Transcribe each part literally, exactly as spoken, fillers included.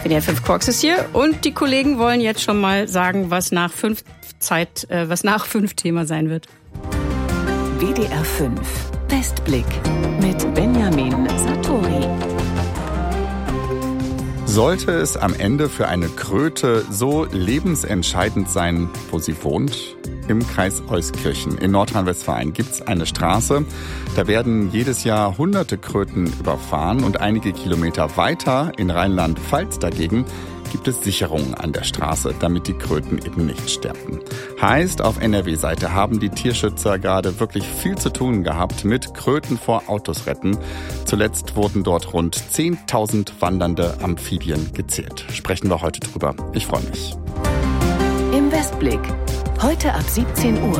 W D R fünf Quarks ist hier und die Kollegen wollen jetzt schon mal sagen, was nach fünf Zeit, äh, was nach fünf Thema sein wird. W D R fünf Westblick mit Benjamin Satori. Sollte es am Ende für eine Kröte so lebensentscheidend sein, wo sie wohnt? Im Kreis Euskirchen in Nordrhein-Westfalen gibt es eine Straße. Da werden jedes Jahr hunderte Kröten überfahren und einige Kilometer weiter in Rheinland-Pfalz dagegen gibt es Sicherungen an der Straße, damit die Kröten eben nicht sterben. Heißt, auf N R W-Seite haben die Tierschützer gerade wirklich viel zu tun gehabt mit Kröten vor Autos retten. Zuletzt wurden dort rund zehntausend wandernde Amphibien gezählt. Sprechen wir heute drüber. Ich freue mich. Im Westblick. Heute ab siebzehn Uhr.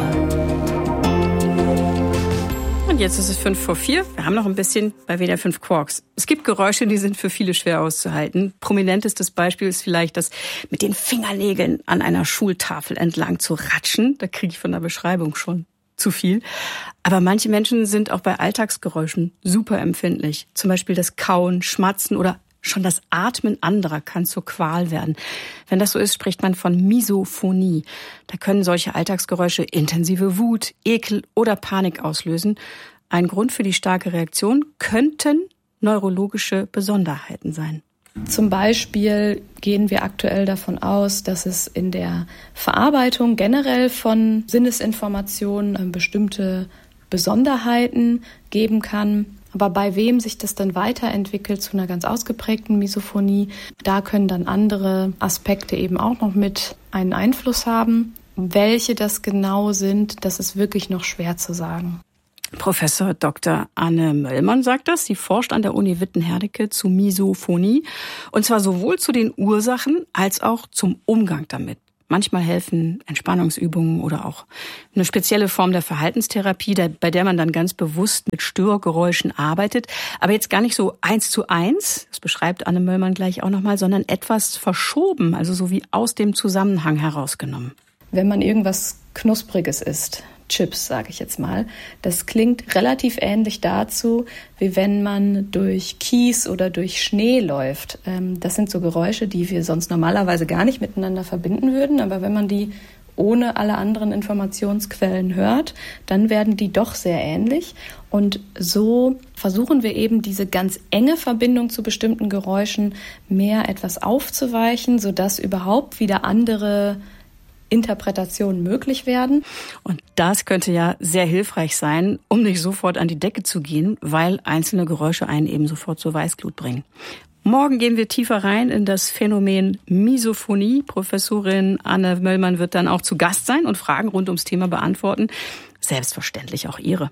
Und jetzt ist es fünf vor vier. Wir haben noch ein bisschen bei W D R fünf Quarks. Es gibt Geräusche, die sind für viele schwer auszuhalten. Prominentestes Beispiel ist vielleicht das mit den Fingernägeln an einer Schultafel entlang zu ratschen. Da kriege ich von der Beschreibung schon zu viel. Aber manche Menschen sind auch bei Alltagsgeräuschen super empfindlich. Zum Beispiel das Kauen, Schmatzen oder schon das Atmen anderer kann zur Qual werden. Wenn das so ist, spricht man von Misophonie. Da können solche Alltagsgeräusche intensive Wut, Ekel oder Panik auslösen. Ein Grund für die starke Reaktion könnten neurologische Besonderheiten sein. Zum Beispiel gehen wir aktuell davon aus, dass es in der Verarbeitung generell von Sinnesinformationen bestimmte Besonderheiten geben kann. Aber bei wem sich das dann weiterentwickelt zu einer ganz ausgeprägten Misophonie, da können dann andere Aspekte eben auch noch mit einen Einfluss haben. Welche das genau sind, das ist wirklich noch schwer zu sagen. Professor Doktor Anne Möllmann sagt das. Sie forscht an der Uni Witten-Herdecke zu Misophonie. Und zwar sowohl zu den Ursachen als auch zum Umgang damit. Manchmal helfen Entspannungsübungen oder auch eine spezielle Form der Verhaltenstherapie, bei der man dann ganz bewusst mit Störgeräuschen arbeitet. Aber jetzt gar nicht so eins zu eins, das beschreibt Anne Möllmann gleich auch nochmal, sondern etwas verschoben, also so wie aus dem Zusammenhang herausgenommen. Wenn man irgendwas Knuspriges isst, Chips, sage ich jetzt mal. Das klingt relativ ähnlich dazu, wie wenn man durch Kies oder durch Schnee läuft. Das sind so Geräusche, die wir sonst normalerweise gar nicht miteinander verbinden würden. Aber wenn man die ohne alle anderen Informationsquellen hört, dann werden die doch sehr ähnlich. Und so versuchen wir eben diese ganz enge Verbindung zu bestimmten Geräuschen mehr etwas aufzuweichen, sodass überhaupt wieder andere Interpretationen möglich werden. Und das könnte ja sehr hilfreich sein, um nicht sofort an die Decke zu gehen, weil einzelne Geräusche einen eben sofort zur Weißglut bringen. Morgen gehen wir tiefer rein in das Phänomen Misophonie. Professorin Anne Möllmann wird dann auch zu Gast sein und Fragen rund ums Thema beantworten. Selbstverständlich auch Ihre.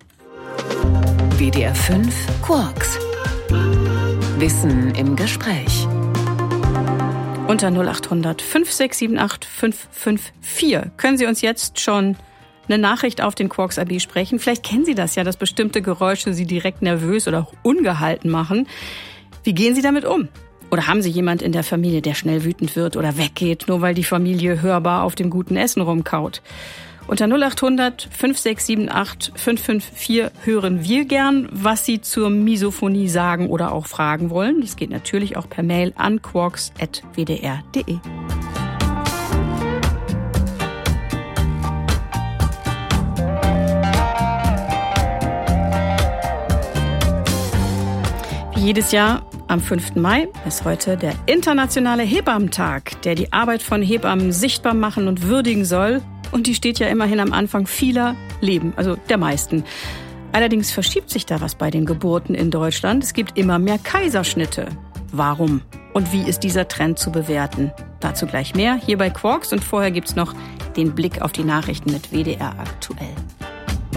W D R fünf Quarks. Wissen im Gespräch. Unter null acht hundert fünf sechs sieben acht fünf fünf vier können Sie uns jetzt schon eine Nachricht auf den Quarks A B sprechen. Vielleicht kennen Sie das ja, dass bestimmte Geräusche Sie direkt nervös oder auch ungehalten machen. Wie gehen Sie damit um? Oder haben Sie jemand in der Familie, der schnell wütend wird oder weggeht, nur weil die Familie hörbar auf dem guten Essen rumkaut? Unter null acht hundert fünf sechs sieben acht fünf fünf vier hören wir gern, was Sie zur Misophonie sagen oder auch fragen wollen. Das geht natürlich auch per Mail an quarks at w d r punkt d e. Wie jedes Jahr am fünften Mai ist heute der internationale Hebammtag, der die Arbeit von Hebammen sichtbar machen und würdigen soll. Und die steht ja immerhin am Anfang vieler Leben, also der meisten. Allerdings verschiebt sich da was bei den Geburten in Deutschland. Es gibt immer mehr Kaiserschnitte. Warum? Und wie ist dieser Trend zu bewerten? Dazu gleich mehr hier bei Quarks. Und vorher gibt's noch den Blick auf die Nachrichten mit W D R aktuell.